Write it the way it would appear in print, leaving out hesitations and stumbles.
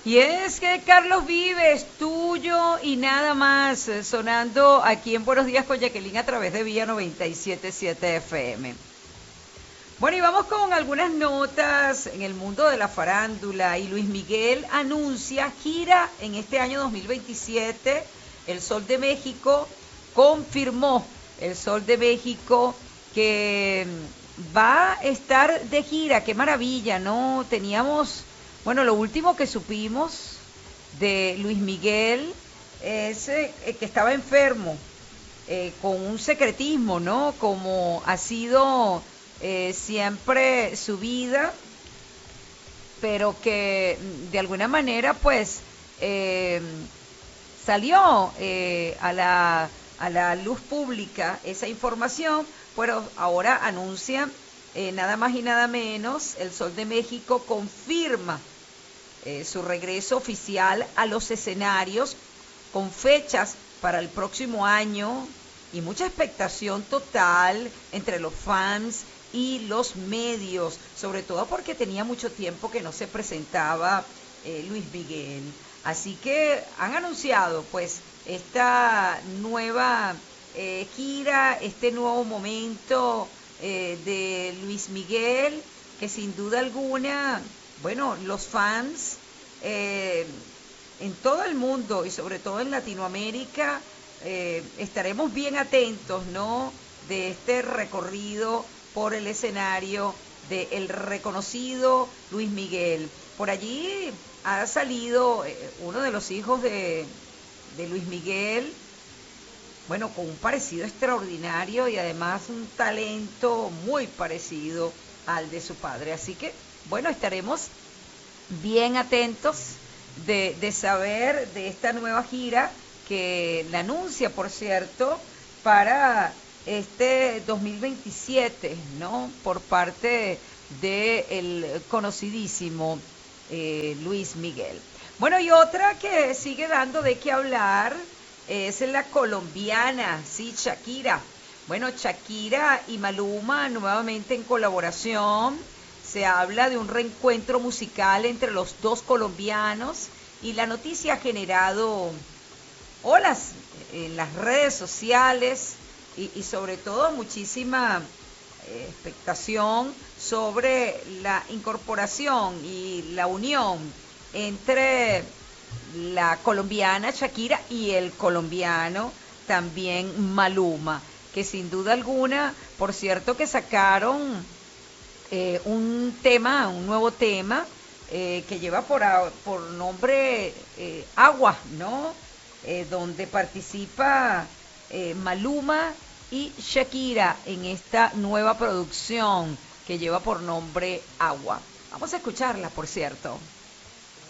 Y es que Carlos Vives, tuyo y nada más, sonando aquí en Buenos Días con Jacqueline a través de Vía 97.7 FM. Bueno, y vamos con algunas notas en el mundo de la farándula. Y Luis Miguel anuncia gira en este año 2027. El Sol de México confirmó, el Sol de México, que va a estar de gira. Qué maravilla, ¿no? Teníamos, bueno, lo último que supimos de Luis Miguel es que estaba enfermo, con un secretismo, ¿no? Como ha sido siempre su vida, pero que de alguna manera pues eh, salió a la luz pública esa información, pero ahora anuncian nada más y nada menos, el Sol de México confirma su regreso oficial a los escenarios con fechas para el próximo año y mucha expectación total entre los fans y los medios, sobre todo porque tenía mucho tiempo que no se presentaba Luis Miguel. Así que han anunciado pues esta nueva gira, este nuevo momento de Luis Miguel, que sin duda alguna, bueno, los fans eh, en todo el mundo y sobre todo en Latinoamérica estaremos bien atentos, ¿no? De este recorrido por el escenario del reconocido Luis Miguel. Por allí ha salido uno de los hijos de Luis Miguel, bueno, con un parecido extraordinario y además un talento muy parecido al de su padre. Así que, bueno, estaremos bien atentos de saber de esta nueva gira que la anuncia, por cierto, para este 2027, ¿no? Por parte del conocidísimo Luis Miguel. Bueno, y otra que sigue dando de qué hablar es la colombiana, sí, Shakira. Bueno, Shakira y Maluma nuevamente en colaboración. Se habla de un reencuentro musical entre los dos colombianos y la noticia ha generado olas en las redes sociales y sobre todo muchísima expectación sobre la incorporación y la unión entre la colombiana Shakira y el colombiano también Maluma, que sin duda alguna, por cierto que sacaron un nuevo tema que lleva por nombre Agua, ¿no? Donde participa Maluma y Shakira en esta nueva producción que lleva por nombre Agua. Vamos a escucharla, por cierto.